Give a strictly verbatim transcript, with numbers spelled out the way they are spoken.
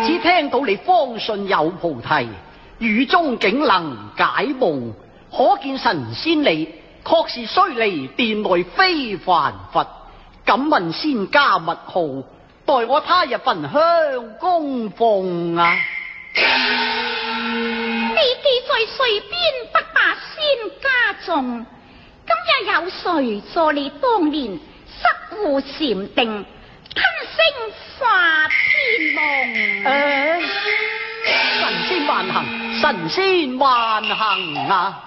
此聽到你方信有菩提，雨中竟能解夢，可見神仙你確是須離殿內非凡佛。敢問仙家密號，待我他日焚香供奉啊！ 你既在水邊不把仙家中，今日有誰助你當年失護禪定，吞星化天夢？ 誒、神仙萬行，神仙萬行啊！